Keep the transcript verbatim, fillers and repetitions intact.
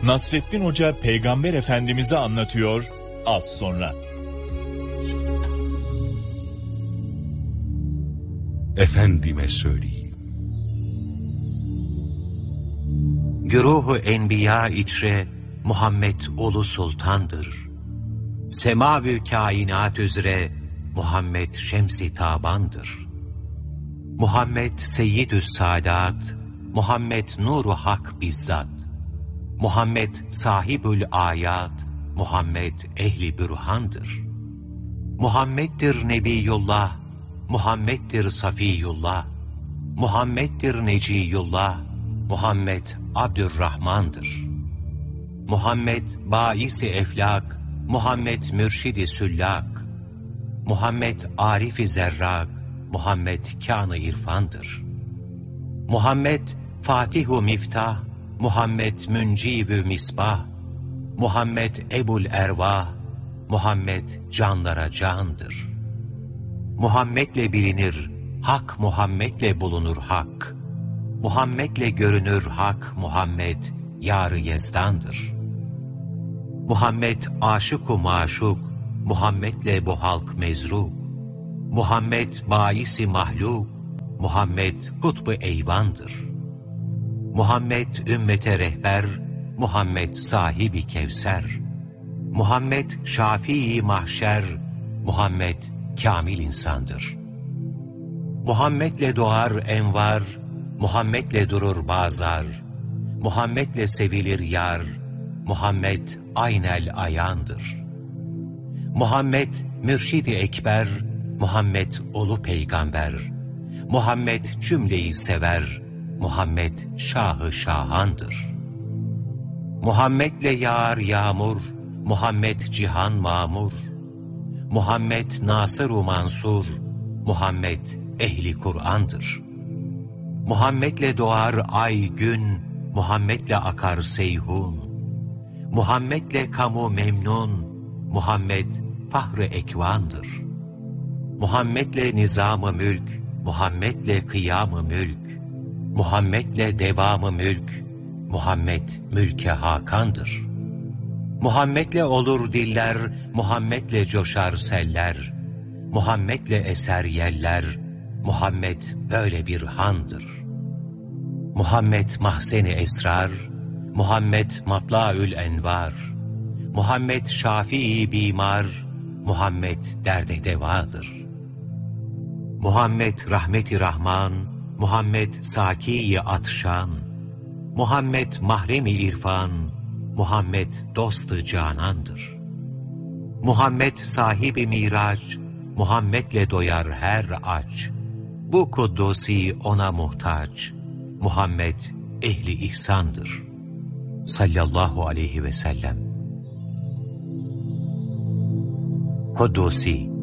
Nasrettin Hoca Peygamber Efendimiz'i anlatıyor az sonra. Efendime söyleyeyim. Güruh-u enbiya içre Muhammed ulu sultandır. Semâv-ı kainat üzere Muhammed şems-i tabandır. Muhammed seyyid-ü saadat, Muhammed nur-u hak bizzat. Muhammed sahibül ayat, Muhammed ehli bürhandır. Muhammed'dir Nebiyullah, Muhammed'dir Safiyullah, Muhammed'dir Neciyullah, Muhammed Abdurrahman'dır. Muhammed bâis-i eflak, Muhammed mürşid-i süllak, Muhammed arif-i zerrak, Muhammed kân-ı irfandır. Muhammed Fatih-u miftah, Muhammed müncib-ü misbah, Muhammed ebul ervah, Muhammed canlara candır. Muhammed'le bilinir, hak Muhammed'le bulunur hak. Muhammed'le görünür hak, Muhammed yar-ı yezdandır. Muhammed aşık-u maşuk, Muhammed'le bu halk mezruk. Muhammed bâis-i mahluk, Muhammed kutb-ı eyvandır. Muhammed ümmete rehber, Muhammed sahibi kevser. Muhammed şafii mahşer, Muhammed kamil insandır. Muhammed'le doğar envar, Muhammed'le durur bazar. Muhammed'le sevilir yar, Muhammed aynel ayandır. Muhammed mürşid-i ekber, Muhammed ulu peygamber. Muhammed cümleyi sever, Muhammed şahı şahandır. Muhammed'le yağar yağmur, Muhammed cihan mamur. Muhammed Nasır-u Mansur, Muhammed ehli Kur'an'dır. Muhammed'le doğar ay gün, Muhammed'le akar seyhun. Muhammed'le kamu memnun, Muhammed fahr-ı ekvandır. Muhammed'le nizam-ı mülk, Muhammed'le kıyam-ı mülk. Muhammed'le devam-ı mülk, Muhammed mülke hakandır. Muhammed'le olur diller, Muhammed'le coşar seller. Muhammed'le eser yeller, Muhammed böyle bir handır. Muhammed mahzen-i esrar, Muhammed matlaül envar. Muhammed şafii bimar, Muhammed derde devadır. Muhammed rahmeti rahman, Muhammed saki-i atşan. Muhammed mahrem-i irfan, Muhammed dost-ı canandır. Muhammed sahibi miraç, Muhammed'le doyar her aç. Bu kuddusi ona muhtaç, Muhammed ehli ihsandır. Sallallahu aleyhi ve sellem. Kuddusi